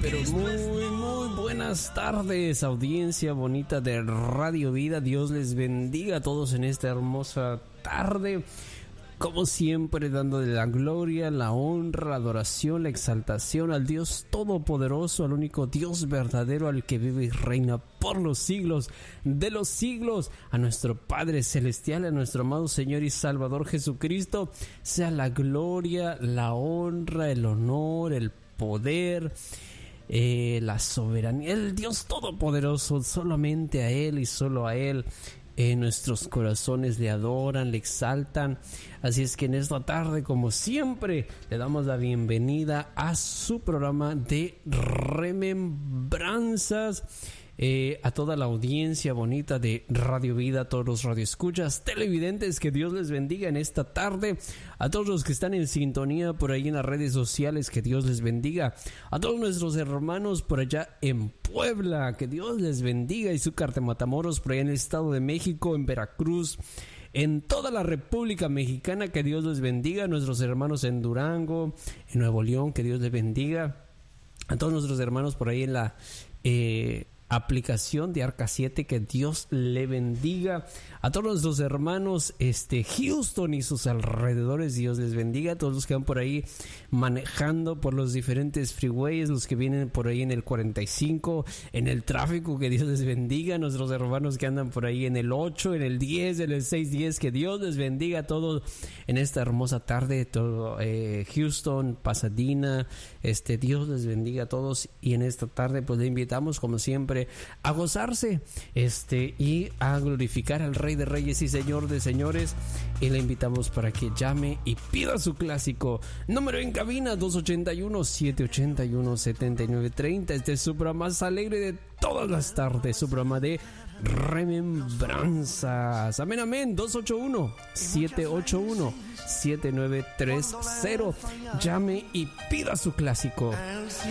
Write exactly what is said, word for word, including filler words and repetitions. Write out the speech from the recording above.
pero muy, muy buenas tardes, audiencia bonita de Radio Vida. Dios les bendiga a todos en esta hermosa tarde. Como siempre, dándole la gloria, la honra, la adoración, la exaltación al Dios Todopoderoso, al único Dios verdadero, al que vive y reina por los siglos de los siglos, a nuestro Padre Celestial, a nuestro amado Señor y Salvador Jesucristo, sea la gloria, la honra, el honor, el poder, eh, la soberanía, el Dios Todopoderoso, solamente a Él y solo a Él. Eh, nuestros corazones le adoran, le exaltan. Así es que en esta tarde, como siempre, le damos la bienvenida a su programa de Remembranzas. Eh, a toda la audiencia bonita de Radio Vida, a todos los radioescuchas, televidentes, que Dios les bendiga en esta tarde. A todos los que están en sintonía por ahí en las redes sociales, que Dios les bendiga. A todos nuestros hermanos por allá en Puebla, que Dios les bendiga. Y Izúcar de Matamoros por allá en el Estado de México, en Veracruz, en toda la República Mexicana, que Dios les bendiga. A nuestros hermanos en Durango, en Nuevo León, que Dios les bendiga. A todos nuestros hermanos por ahí en la eh, aplicación de Arca siete, que Dios le bendiga. A todos nuestros hermanos este Houston y sus alrededores, Dios les bendiga. A todos los que van por ahí manejando por los diferentes freeways, los que vienen por ahí en el cuarenta y cinco, en el tráfico, que Dios les bendiga. A nuestros hermanos que andan por ahí en el ocho, en el diez, en el seis diez, que Dios les bendiga a todos en esta hermosa tarde. Todo eh, Houston, Pasadena, este Dios les bendiga a todos. Y en esta tarde pues le invitamos como siempre a gozarse este y a glorificar al Rey de Reyes y Señor de Señores, y le invitamos para que llame y pida su clásico. Número en cabina dos ochenta y uno, siete ochenta y uno, setenta y nueve treinta. Este es su programa más alegre de todas las tardes, su programa de Remembranzas. Amén, amén. Dos ochenta y uno, siete ochenta y uno, siete nueve treinta. Llame y pida su clásico.